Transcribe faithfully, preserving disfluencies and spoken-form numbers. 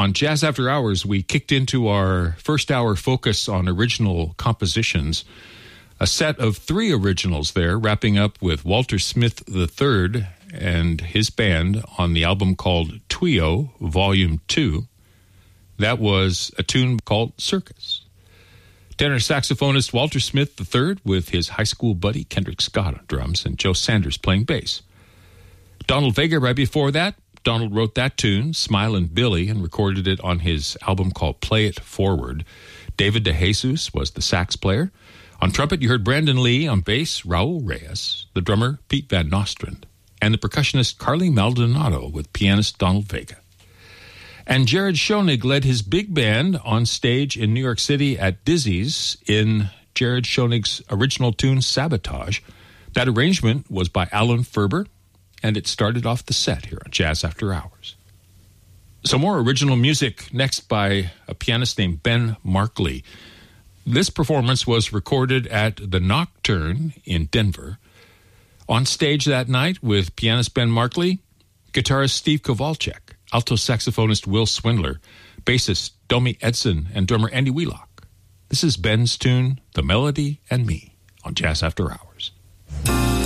On Jazz After Hours, we kicked into our first hour focus on original compositions. A set of three originals there, wrapping up with Walter Smith the third and his band on the album called Twio, Volume two. That was a tune called Circus. Tenor saxophonist Walter Smith the third with his high school buddy Kendrick Scott on drums and Joe Sanders playing bass. Donald Vega right before that. Donald wrote that tune, Smilin' Billy, and recorded it on his album called Play It Forward. David DeJesus was the sax player. On trumpet, you heard Brandon Lee. On bass, Raul Reyes. The drummer, Pete Van Nostrand. And the percussionist, Carly Maldonado, with pianist Donald Vega. And Jared Schoenig led his big band on stage in New York City at Dizzy's in Jared Schoenig's original tune, Sabotage. That arrangement was by Alan Ferber, and it started off the set here on Jazz After Hours. Some more original music next by a pianist named Ben Markley. This performance was recorded at the Nocturne in Denver. On stage that night with pianist Ben Markley, guitarist Steve Kowalczyk, alto saxophonist Will Swindler, bassist Domi Edson, and drummer Andy Wheelock. This is Ben's tune, The Melody and Me, on Jazz After Hours.